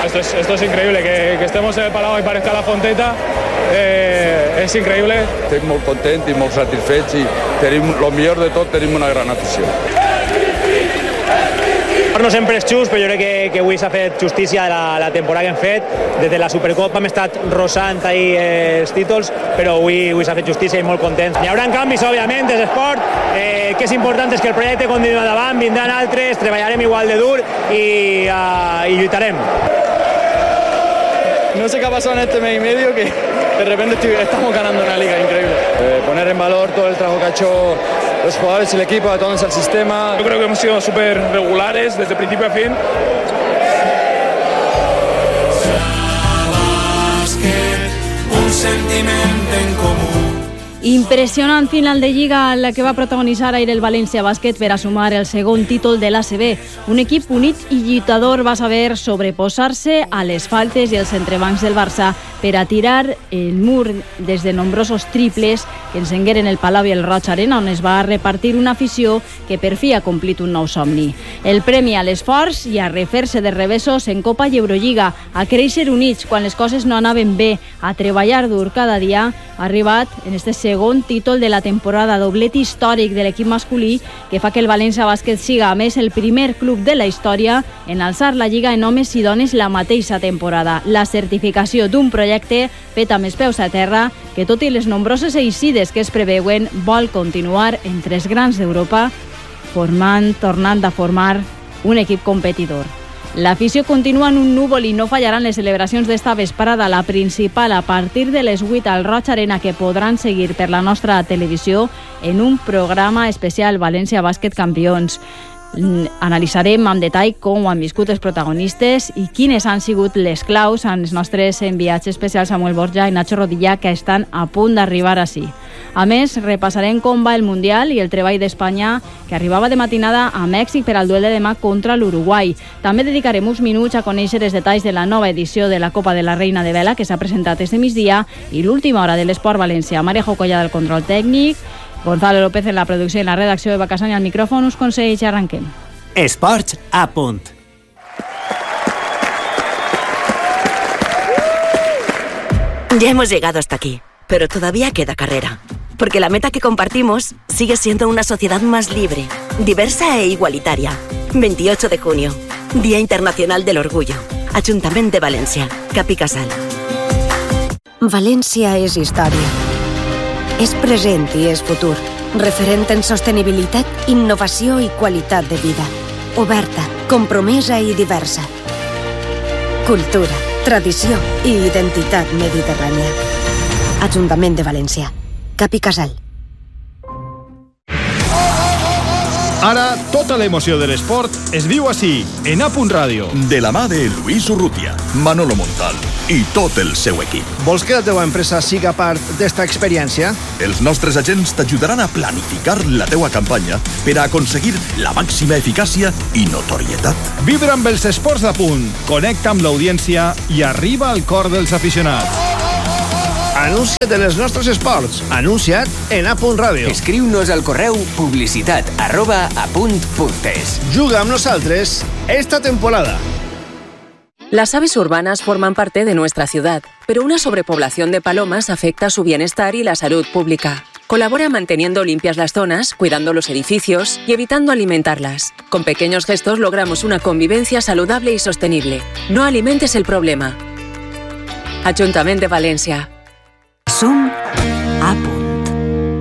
esto es increíble, que estemos en el Palau i parezca la Fonteta, és increïble. Estic molt content i molt satisfets i tenim, el millor de tot, tenim una gran afició. No sempre és just, però jo crec que avui s'ha fet justícia de la temporada que hem fet. Des de la Supercopa hem estat rosant ahir els títols, però avui s'ha fet justícia i molt contents. Hi haurà canvis, òbviament, és esport. Que és important és que el projecte continui endavant, vindran altres, treballarem igual de dur i lluitarem. No sé qué ha pasado en este mes y medio, que de repente estamos ganando una liga increíble. Poner en valor todo el trabajo que ha hecho los jugadores y el equipo, adaptándose al sistema. Yo creo que hemos sido súper regulares desde principio a fin. Un sentiment en comú. Impressionant final de Lliga la que va protagonitzar ahir el València Bàsquet per a sumar el segon títol de l'ACB. Un equip unit i lluitador va saber sobreposar-se a les faltes i els entrebancs del Barça per a tirar el mur des de nombrosos triples que encengueren el Palau i el Roig Arena, on es va repartir una afició que per fi ha complit un nou somni. El premi a l'esforç i a refer-se de revessos en Copa i Eurolliga, a créixer units quan les coses no anaven bé, a treballar dur cada dia, ha arribat en este segon títol de la temporada, doblet històric de l'equip masculí que fa que el València Bàsquet siga, a més, el primer club de la història en alçar la Lliga en homes i dones la mateixa temporada. La certificació d'un projecte fet amb els peus a terra que, tot i les nombroses eixides que es preveuen, vol continuar entre els grans d'Europa, tornant a formar un equip competidor. L'afició continua en un núvol i no fallaran les celebracions d'esta vesprada, la principal a partir de les 8 al Roig Arena, que podran seguir per la nostra televisió en un programa especial València Bàsquet Campions. Analitzarem amb detall com ho han viscut els protagonistes i quines han sigut les claus amb els nostres enviats especials Samuel Borja i Nacho Rodilla, que estan a punt d'arribar ací. A més, repassarem com va el Mundial i el treball d'Espanya, que arribava de matinada a Mèxic per al duel de demà contra l'Uruguai. També dedicarem uns minuts a conèixer els detalls de la nova edició de la Copa de la Reina de Vela, que s'ha presentat este migdia, i l'última hora de l'Esport València. Maria Jocolla del control tècnic, Gonzalo López en la producció i en la redacció de Bacasany al micròfon. Us consells i arranquem. Esports a punt. Ya hemos llegado hasta aquí, pero todavía queda carrera. Porque la meta que compartimos sigue siendo una sociedad más libre, diversa e igualitaria. 28 de junio, Día Internacional del Orgullo. Ajuntament de València, Cap i Casal. València és història. És present i és futur. Referent en sostenibilitat, innovació i qualitat de vida. Oberta, compromesa i diversa. Cultura, tradició i identitat mediterrània. Ajuntament de València. Cap i Casal. Ara, tota l'emoció de l'esport es viu així, en A Punt Ràdio. De la mà de Luis Urrutia, Manolo Montal i tot el seu equip. Vols que la teva empresa siga part d'esta experiència? Els nostres agents t'ajudaran a planificar la teua campanya per a aconseguir la màxima eficàcia i notorietat. Vibra amb els esports d'A Punt, connecta amb l'audiència i arriba al cor dels aficionats. Anuncia't en els nostres esports. Anuncia't en A Punt Ràdio. Escriu-nos al correu publicitat@apunt.es. Juga amb nosaltres esta temporada. Las aves urbanas forman parte de nuestra ciudad, pero una sobrepoblación de palomas afecta su bienestar y la salud pública. Colabora manteniendo limpias las zonas, cuidando los edificios y evitando alimentarlas. Con pequeños gestos logramos una convivencia saludable y sostenible. No alimentes el problema. Ajuntament de València. Som A Punt.